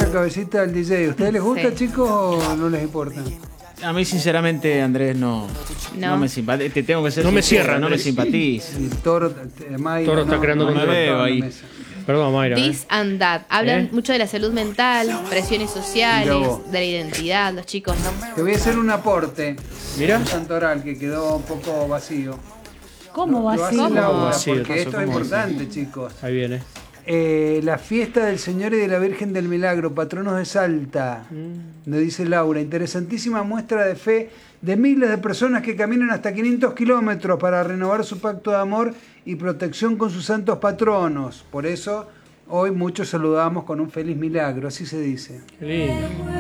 la cabecita del DJ. ¿A ustedes les gusta, Sí. chicos, o no les importa? A mí, sinceramente, Andrés, no me simpatiza. Te tengo que ser No me sincero, cierra, no me Andrés. simpatiza. El Toro, Mayra, Toro está creando no me control. veo en la ahí. mesa. Perdón, Mayra. This and that. Hablan ¿Eh? mucho de la salud mental, presiones Mirá sociales, vos. de la identidad, los chicos. Te voy a hacer un aporte. Mirá. Un santoral que quedó un poco vacío. ¿Cómo va Lo a hace ser? Laura, Vacío, porque pasó esto es como importante, chicos. Ahí viene. La fiesta del Señor y de la Virgen del Milagro, patronos de Salta, nos dice Laura. Interesantísima muestra de fe de miles de personas que caminan hasta 500 kilómetros para renovar su pacto de amor y protección con sus santos patronos. Por eso, hoy muchos saludamos con un feliz milagro, así se dice. Qué lindo.